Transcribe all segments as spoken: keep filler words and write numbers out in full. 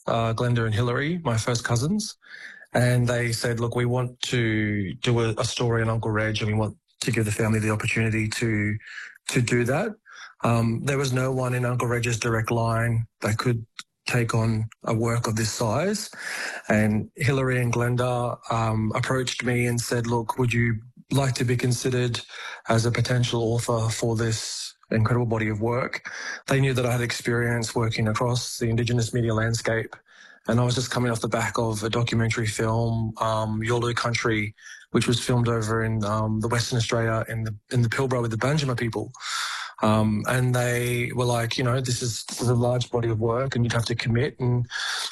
uh, Glenda and Hillary, my first cousins, and they said, look, we want to do a, a story on Uncle Reg, and we want to give the family the opportunity to to do that. Um, there was no one in Uncle Reg's direct line that could take on a work of this size. And Hillary and Glenda um, approached me and said, look, would you like to be considered as a potential author for this incredible body of work? They knew that I had experience working across the Indigenous media landscape, and I was just coming off the back of a documentary film, um, Yulu Country, which was filmed over in um, the Western Australia in the in the Pilbara with the Banjima people. Um, and they were like, you know, this is, this is a large body of work and you'd have to commit. And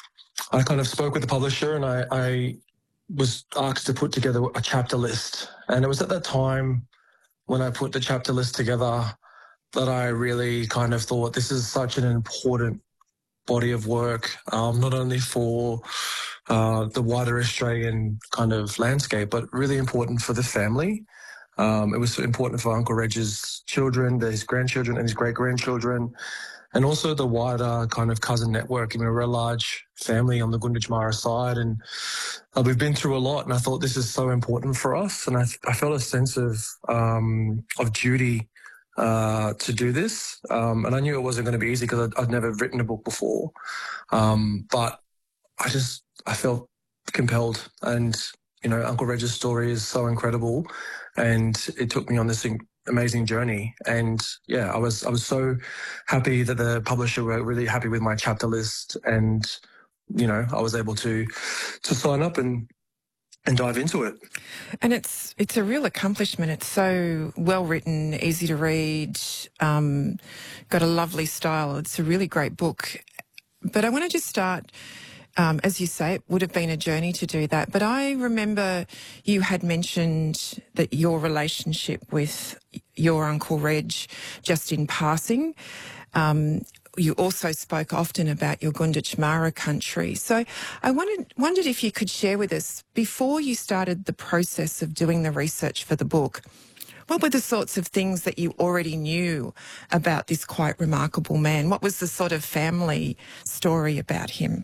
I kind of spoke with the publisher, and I, I was asked to put together a chapter list. And it was at that time when I put the chapter list together that I really kind of thought this is such an important body of work, um, not only for uh, the wider Australian kind of landscape, but really important for the family. Um, it was important for Uncle Reg's children, his grandchildren and his great-grandchildren, and also the wider kind of cousin network. I mean, we're a large family on the Gunditjmara side, and uh, we've been through a lot, and I thought this is so important for us. And I, I felt a sense of um, of duty uh, to do this. Um, and I knew it wasn't going to be easy because I'd, I'd never written a book before. Um, but I just, I felt compelled. And, you know, Uncle Reg's story is so incredible. And it took me on this amazing journey. And yeah, I was I was so happy that the publisher were really happy with my chapter list, and you know, I was able to to sign up and and dive into it. And it's it's a real accomplishment. It's so well written, easy to read, um, got a lovely style. It's a really great book. But I want to just start. Um, as you say, it would have been a journey to do that. But I remember you had mentioned that your relationship with your Uncle Reg, just in passing. Um, you also spoke often about your Gunditjmara country. So I wanted, wondered if you could share with us, before you started the process of doing the research for the book, what were the sorts of things that you already knew about this quite remarkable man? What was the sort of family story about him?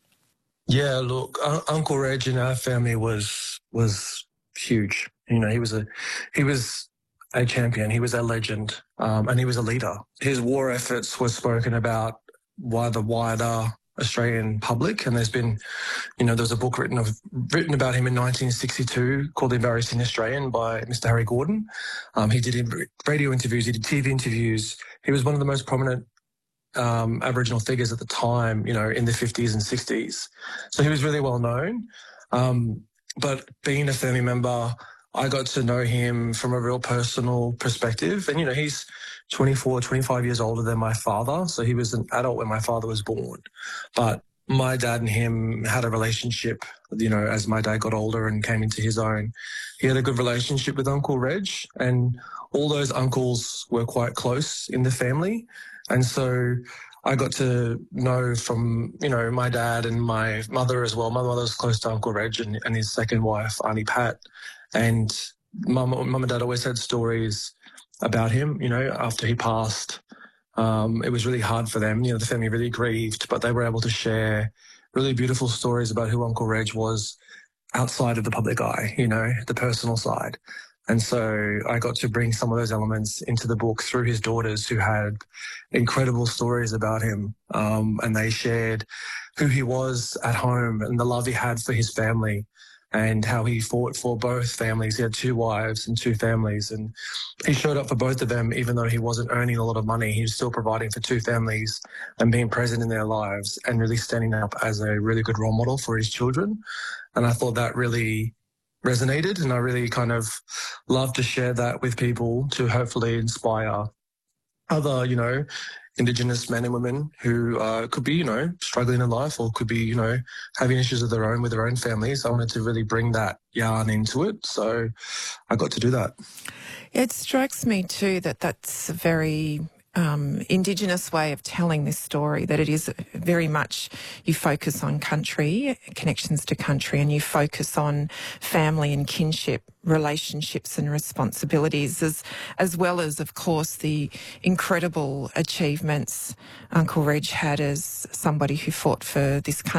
Yeah, look, uh, Uncle Reg in our family was was huge. You know, he was a he was a champion. He was a legend, um, and he was a leader. His war efforts were spoken about by the wider Australian public, and there's been, you know, there was a book written of written about him in nineteen sixty-two called The Embarrassing Australian by Mister Harry Gordon. Um, he did radio interviews, he did T V interviews. He was one of the most prominent Um, Aboriginal figures at the time, you know, in the fifties and sixties. So he was really well known. Um, but being a family member, I got to know him from a real personal perspective. And, you know, he's twenty-four, twenty-five years older than my father. So he was an adult when my father was born. But my dad and him had a relationship, you know, as my dad got older and came into his own. He had a good relationship with Uncle Reg, and all those uncles were quite close in the family. And so I got to know from, you know, my dad and my mother as well. My mother was close to Uncle Reg and, and his second wife, Auntie Pat. And mum, mum and dad always had stories about him, you know, after he passed. Um, it was really hard for them. You know, the family really grieved, but they were able to share really beautiful stories about who Uncle Reg was outside of the public eye, you know, the personal side. And so I got to bring some of those elements into the book through his daughters, who had incredible stories about him. Um, and they shared who he was at home and the love he had for his family, and how he fought for both families. He had two wives and two families, and he showed up for both of them. Even though he wasn't earning a lot of money, he was still providing for two families and being present in their lives, and really standing up as a really good role model for his children. And I thought that really resonated, and I really kind of love to share that with people to hopefully inspire other, you know, Indigenous men and women who uh, could be, you know, struggling in life, or could be, you know, having issues of their own with their own families. I wanted to really bring that yarn into it, so I got to do that. It strikes me too that that's a very um, Indigenous way of telling this story, that it is very much, you focus on country, connections to country, and you focus on family and kinship, relationships and responsibilities, as, as well as, of course, the incredible achievements Uncle Reg had as somebody who fought for this country.